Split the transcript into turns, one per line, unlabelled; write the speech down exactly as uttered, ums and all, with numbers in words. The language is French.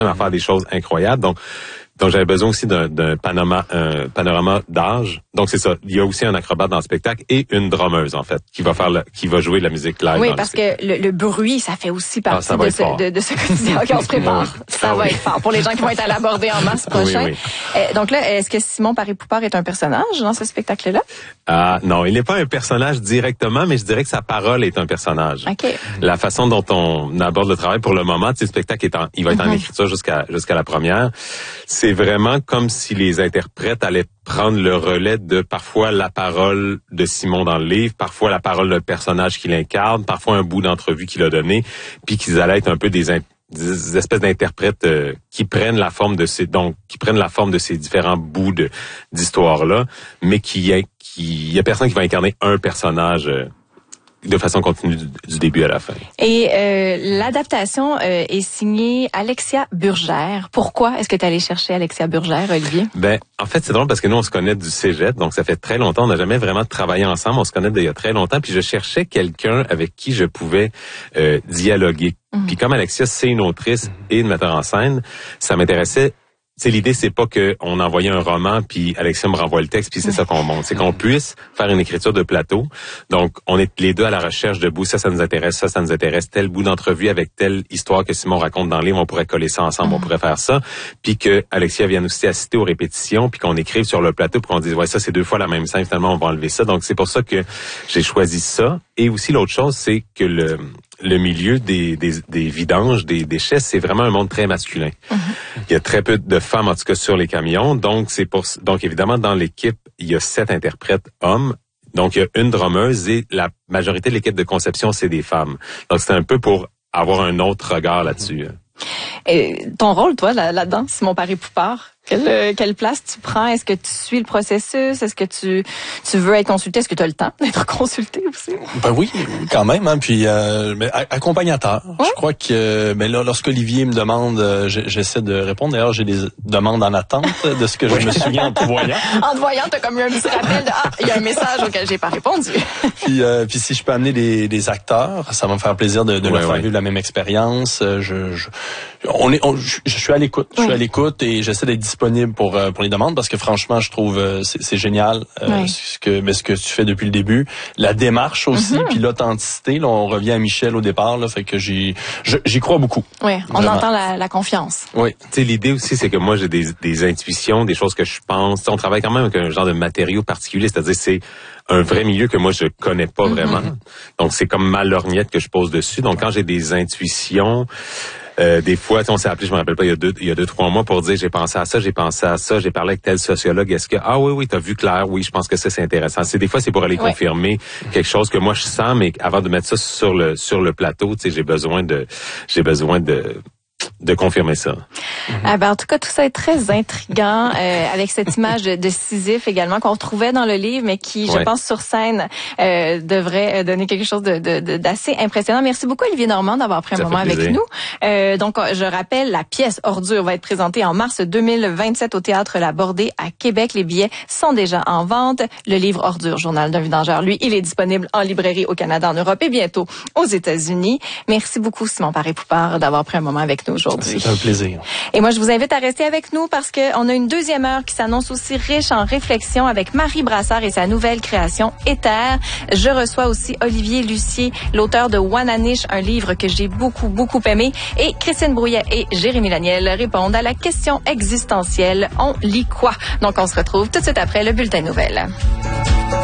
à faire des choses incroyables. Donc, donc j'avais besoin aussi d'un, d'un panorama, un panorama d'âge. Donc c'est ça. Il y a aussi un acrobate dans le spectacle et une drummeuse en fait qui va faire, le, qui va jouer de la musique live.
Oui,
dans
parce
le
que le, le bruit, ça fait aussi partie
ah,
de, ce, de, de ce quotidien. Ok, on se prépare.
Oui.
Ça
ah,
va
oui.
être fort pour les gens qui vont être à l'aborder en mars prochain.
Oui, oui.
Euh, donc là, est-ce que Simon Paré-Poupard est un personnage dans ce spectacle-là?
Ah non, il n'est pas un personnage directement, mais je dirais que sa parole est un personnage.
Okay.
La façon dont on aborde le travail pour le moment, tu sais, le spectacle est en, il va être mm-hmm. en écriture jusqu'à jusqu'à la première. C'est vraiment comme si les interprètes allaient prendre le relais de parfois la parole de Simon dans le livre, parfois la parole d'un personnage qu'il incarne, parfois un bout d'entrevue qu'il a donné, puis qu'ils allaient être un peu des, des espèces d'interprètes euh, qui prennent la forme de ces donc qui prennent la forme de ces différents bouts de d'histoire là, mais qui y a qui y a personne qui va incarner un personnage euh, de façon continue du, du début à la fin.
Et euh, l'adaptation euh, est signée Alexia Burgère. Pourquoi est-ce que tu es allé chercher Alexia Burgère, Olivier?
Ben, en fait, c'est drôle parce que nous, on se connaît du cégep, donc ça fait très longtemps. On n'a jamais vraiment travaillé ensemble. On se connaît d'il y a très longtemps. Puis je cherchais quelqu'un avec qui je pouvais euh, dialoguer. Mm-hmm. Puis comme Alexia, c'est une autrice et une metteur en scène, ça m'intéressait. Tu sais, l'idée, c'est pas qu'on envoyait un roman, puis Alexia me renvoie le texte, puis c'est ça qu'on monte. C'est qu'on puisse faire une écriture de plateau. Donc, on est les deux à la recherche de bouts. Ça, ça nous intéresse. Ça, ça nous intéresse. Tel bout d'entrevue avec telle histoire que Simon raconte dans le livre, on pourrait coller ça ensemble, on pourrait faire ça. Puis que Alexia vienne aussi assister aux répétitions, puis qu'on écrive sur le plateau, puis qu'on dise, ouais, ça, c'est deux fois la même scène. Finalement, on va enlever ça. Donc, c'est pour ça que j'ai choisi ça. Et aussi, l'autre chose, c'est que le... le milieu des, des, des vidanges, des déchets, c'est vraiment un monde très masculin. Mm-hmm. Il y a très peu de femmes, en tout cas, sur les camions. Donc, c'est pour, donc évidemment, dans l'équipe, il y a sept interprètes hommes. Donc, il y a une drummeuse et la majorité de l'équipe de conception, c'est des femmes. Donc, c'est un peu pour avoir un autre regard là-dessus.
Et ton rôle, toi, là, là-dedans, Simon Paré-Poupard, quelle, euh, quelle place tu prends? Est-ce que tu suis le processus? Est-ce que tu, tu veux être consulté? Est-ce que tu as le temps d'être consulté aussi?
Ben oui, quand même. Hein. Puis, euh, mais accompagnateur. Ouais. Je crois que, ben là, lorsqu'Olivier me demande, euh, j'essaie de répondre. D'ailleurs, j'ai des demandes en attente de ce que je me souviens en te voyant.
En te voyant, t'as comme eu un petit rappel de, ah, il y a un message auquel j'ai pas répondu.
puis, euh, puis si je peux amener des, des acteurs, ça va me faire plaisir de, de ouais, leur faire ouais. vivre la même expérience. Je, je, on est, on, je, je suis à l'écoute. Je suis ouais. à l'écoute et j'essaie d'être disponible pour euh, pour les demandes parce que franchement je trouve euh, c'est, c'est génial euh, oui. ce que mais ce que tu fais depuis le début, la démarche aussi mm-hmm. puis l'authenticité. Là on revient à Michel au départ là, fait que j'y je, j'y crois beaucoup.
Oui, on vraiment. entend la, la confiance.
Oui, tu sais l'idée aussi c'est que moi j'ai des des intuitions, des choses que je pense. T'sais, on travaille quand même avec un genre de matériau particulier, c'est-à-dire c'est un vrai milieu que moi je connais pas mm-hmm. vraiment. Donc c'est comme ma lorgnette que je pose dessus. Donc quand j'ai des intuitions Euh, des fois, on s'est appelé, je me rappelle pas, il y a deux, il y a deux, trois mois pour dire j'ai pensé à ça, j'ai pensé à ça, j'ai parlé avec tel sociologue. Est-ce que ah oui oui t'as vu clair, oui je pense que ça c'est intéressant. C'est des fois c'est pour aller ouais. confirmer quelque chose que moi je sens, mais avant de mettre ça sur le sur le plateau, tu sais j'ai besoin de j'ai besoin de de confirmer ça.
Mm-hmm. Ah ben, en tout cas, tout ça est très intriguant euh, avec cette image de, de Sisyphe également qu'on retrouvait dans le livre, mais qui, ouais. je pense, sur scène euh, devrait donner quelque chose de, de, de, d'assez impressionnant. Merci beaucoup, Olivier Normand, d'avoir pris un ça moment avec nous. Euh, donc, je rappelle, la pièce Ordure va être présentée en mars deux mille vingt-sept au Théâtre La Bordée à Québec. Les billets sont déjà en vente. Le livre Ordure, Journal d'un vidangeur, lui, il est disponible en librairie au Canada, en Europe et bientôt aux États-Unis. Merci beaucoup, Simon Paré-Poupard, d'avoir pris un moment avec nous aujourd'hui.
C'est un plaisir.
Et moi, je vous invite à rester avec nous parce que on a une deuxième heure qui s'annonce aussi riche en réflexion avec Marie Brassard et sa nouvelle création Éther. Je reçois aussi Olivier Lucier, l'auteur de Wananish, un livre que j'ai beaucoup, beaucoup aimé. Et Christine Brouillet et Jérémy Laniel répondent à la question existentielle. On lit quoi? Donc, on se retrouve tout de suite après le Bulletin de nouvelles.